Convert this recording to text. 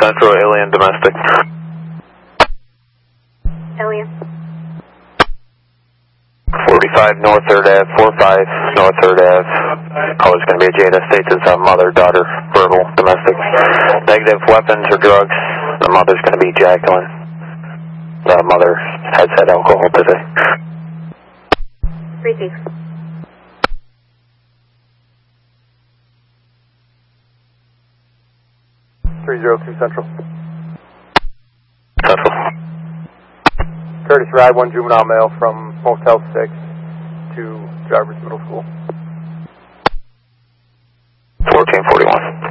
Central, alien domestic. Alien. 45 North 3rd Ave, 45 North 3rd Ave. Caller's going to be a Jada, states it's a mother, daughter, verbal, domestic. Negative weapons or drugs. The mother's going to be Jacqueline. The mother has had alcohol today. 36. Central. Central. Curtis Ride, 1 juvenile male from Motel 6 to Jarvis Middle School. 1441.